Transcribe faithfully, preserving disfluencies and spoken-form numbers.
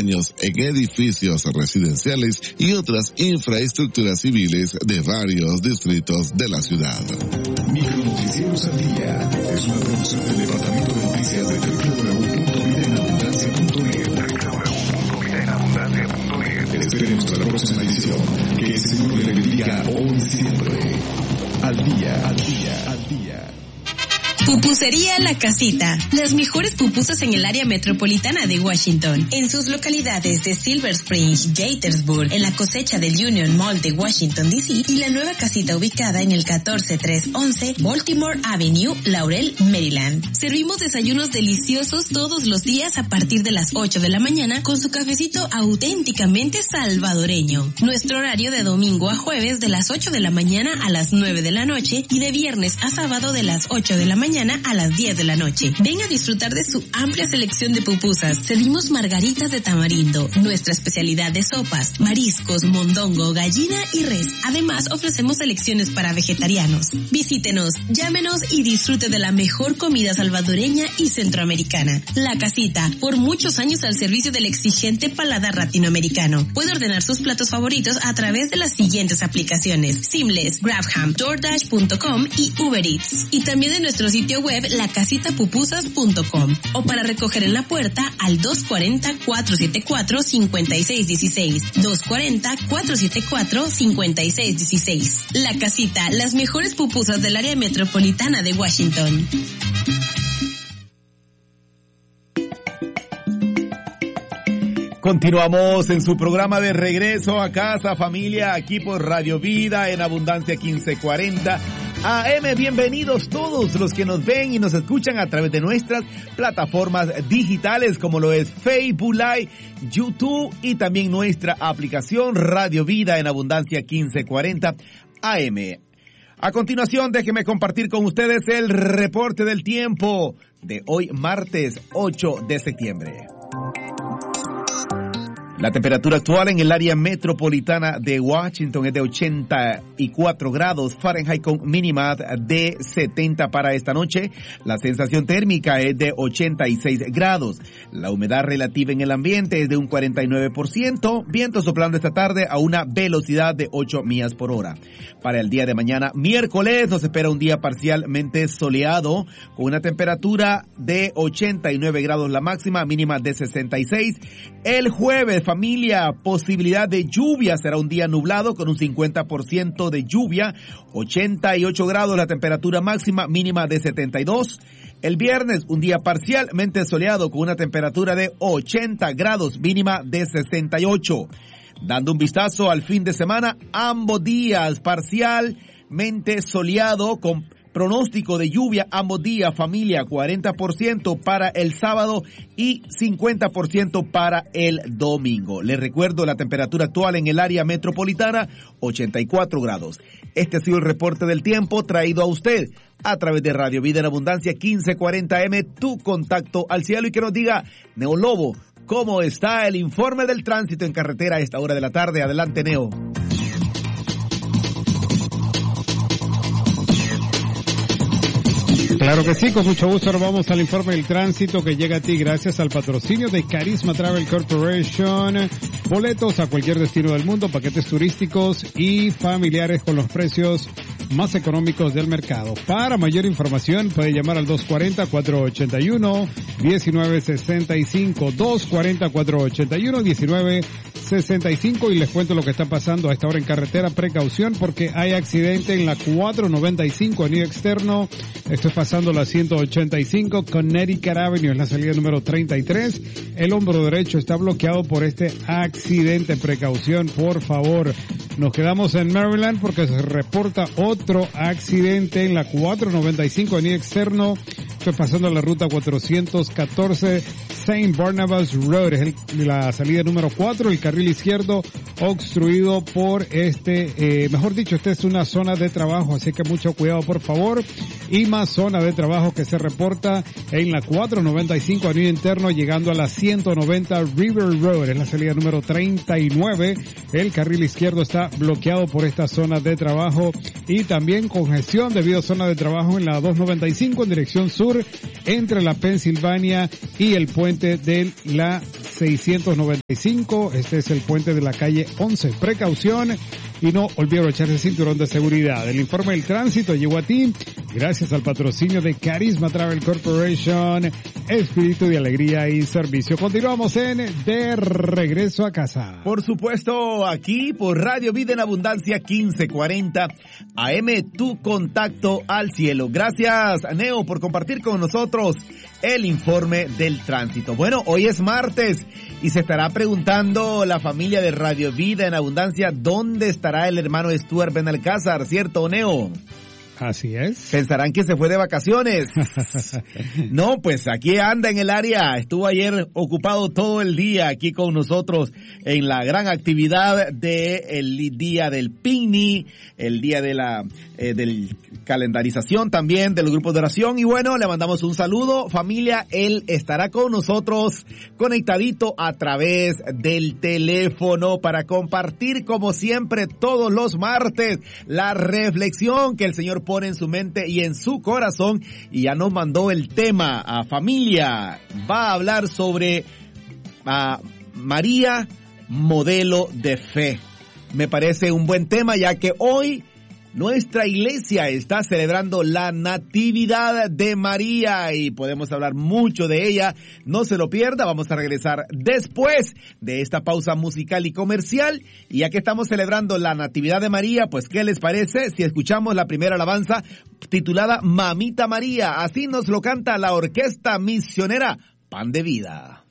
daños en edificios residenciales y otras infraestructuras civiles de varios distritos de la ciudad. Micronoticieros al Día es una producción del Departamento de Noticias de doble u doble u doble u punto vida en abundancia punto net. doble u doble u doble u punto vida en abundancia punto net. Esperemos la próxima edición. Que el Señor le bendiga hoy y siempre. Al día, al día, al día. Pupusería La Casita. Las mejores pupusas en el área metropolitana de Washington. En sus localidades de Silver Springs, Gaithersburg, en la cosecha del Union Mall de Washington, D C y la nueva casita ubicada en el catorce trescientos once Baltimore Avenue, Laurel, Maryland. Servimos desayunos deliciosos todos los días a partir de las ocho de la mañana con su cafecito auténticamente salvadoreño. Nuestro horario de domingo a jueves de las ocho de la mañana a las nueve de la noche y de viernes a sábado de las ocho de la mañana a las diez de la noche. Ven a disfrutar de su amplia selección de pupusas. Servimos margaritas de tamarindo, nuestra especialidad de sopas, mariscos, mondongo, gallina y res. Además, ofrecemos selecciones para vegetarianos. Visítenos, llámenos y disfrute de la mejor comida salvadoreña y centroamericana. La Casita, por muchos años al servicio del exigente paladar latinoamericano. Puede ordenar sus platos favoritos a través de las siguientes aplicaciones: Seamless, Grabham, DoorDash punto com y Uber Eats. Y también de nuestro sitio web la casita pupusas punto com o para recoger en la puerta al dos cuatro cero, cuatro siete cuatro, cinco seis uno seis, dos cuatro cero, cuatro siete cuatro, cinco seis uno seis. La Casita, las mejores pupusas del área metropolitana de Washington. Continuamos en su programa de regreso a casa, familia, aquí por Radio Vida en Abundancia quince cuarenta A M. Bienvenidos todos los que nos ven y nos escuchan a través de nuestras plataformas digitales como lo es Facebook Live, YouTube y también nuestra aplicación Radio Vida en Abundancia quince cuarenta A M. A continuación, déjenme compartir con ustedes el reporte del tiempo de hoy, martes ocho de septiembre. La temperatura actual en el área metropolitana de Washington es de ochenta y cuatro grados Fahrenheit con mínima de setenta para esta noche. La sensación térmica es de ochenta y seis grados. La humedad relativa en el ambiente es de un cuarenta y nueve por ciento. Viento soplando esta tarde a una velocidad de ocho millas por hora. Para el día de mañana, miércoles, nos espera un día parcialmente soleado con una temperatura de ochenta y nueve grados la máxima, mínima de sesenta y seis. El jueves, familia, posibilidad de lluvia, será un día nublado con un cincuenta por ciento de lluvia, ochenta y ocho grados la temperatura máxima, mínima de setenta y dos. El viernes, un día parcialmente soleado con una temperatura de ochenta grados, mínima de sesenta y ocho. Dando un vistazo al fin de semana, ambos días parcialmente soleado con pronóstico de lluvia, ambos días, familia, cuarenta por ciento para el sábado y cincuenta por ciento para el domingo. Les recuerdo la temperatura actual en el área metropolitana, ochenta y cuatro grados. Este ha sido el reporte del tiempo traído a usted a través de Radio Vida en Abundancia quince cuarenta A M, tu contacto al cielo, y que nos diga, Neo Lobo, ¿cómo está el informe del tránsito en carretera a esta hora de la tarde? Adelante, Neo. Claro que sí, con mucho gusto. Ahora vamos al informe del tránsito que llega a ti gracias al patrocinio de Carisma Travel Corporation. Boletos a cualquier destino del mundo, paquetes turísticos y familiares con los precios más económicos del mercado. Para mayor información puede llamar al dos cuatro cero, cuatro ocho uno, uno nueve seis cinco, dos cuatro cero, cuatro ocho uno, uno nueve seis cinco, y les cuento lo que está pasando a esta hora en carretera. Precaución porque hay accidente en la cuatro noventa y cinco anillo externo. Esto es pasando la ciento ochenta y cinco Connecticut Avenue, en la salida número treinta y tres. El hombro derecho está bloqueado por este accidente. Precaución, por favor. Nos quedamos en Maryland porque se reporta otro accidente en la cuatro noventa y cinco anillo externo. Esto es pasando la ruta cuatrocientos catorce Saint Barnabas Road. Es el, la salida número cuatro, el carril izquierdo obstruido por este, eh, mejor dicho, esta es una zona de trabajo, así que mucho cuidado, por favor. Y más zona de trabajo que se reporta en la cuatro noventa y cinco anillo interno, llegando a la ciento noventa River Road, es la salida número treinta y nueve. El carril izquierdo está bloqueado por esta zona de trabajo y también congestión debido a zona de trabajo en la dos noventa y cinco en dirección sur, Sur, entre la Pensilvania y el puente de la seiscientos noventa y cinco. Este es el puente de la calle once. Precaución y no olvide echarse el cinturón de seguridad. El informe del tránsito llegó a ti gracias al patrocinio de Carisma Travel Corporation, espíritu de alegría y servicio. Continuamos en De Regreso a Casa. Por supuesto, aquí por Radio Vida en Abundancia quince cuarenta A M, tu contacto al cielo. Gracias, Neo, por compartir con nosotros el informe del tránsito. Bueno, hoy es martes y se estará preguntando la familia de Radio Vida en Abundancia dónde estará el hermano Stuart Benalcázar, ¿cierto, Neo? Así es. Pensarán que se fue de vacaciones. No, pues aquí anda en el área. Estuvo ayer ocupado todo el día aquí con nosotros en la gran actividad del día del picnic, el día de la eh, del calendarización también de los grupos de oración. Y bueno, le mandamos un saludo, familia. Él estará con nosotros conectadito a través del teléfono para compartir, como siempre, todos los martes, la reflexión que el Señor pone en su mente y en su corazón. Y ya nos mandó el tema a familia. Va a hablar sobre a María, modelo de fe. Me parece un buen tema, ya que hoy nuestra iglesia está celebrando la Natividad de María y podemos hablar mucho de ella. No se lo pierda, vamos a regresar después de esta pausa musical y comercial. Y ya que estamos celebrando la Natividad de María, pues ¿qué les parece si escuchamos la primera alabanza titulada Mamita María? Así nos lo canta la Orquesta Misionera Pan de Vida.